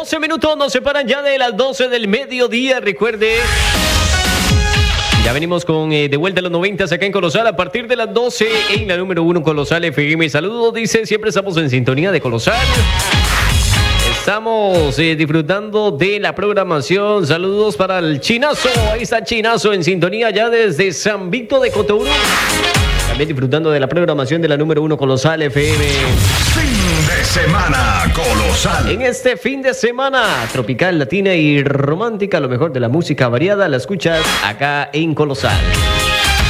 12 minutos nos separan ya de las 12 del mediodía. Recuerde, ya venimos con de vuelta a los 90 acá en Colosal a partir de las 12 en la número 1 Colosal FM. Saludos, dice, siempre estamos en sintonía de Colosal. Estamos disfrutando de la programación. Saludos para el Chinazo. Ahí está Chinazo en sintonía ya desde San Víctor de Cotobrú. También disfrutando de la programación de la número 1 Colosal FM. Fin de semana Colosal. En este fin de semana tropical, latina y romántica, lo mejor de la música variada la escuchas acá en Colosal.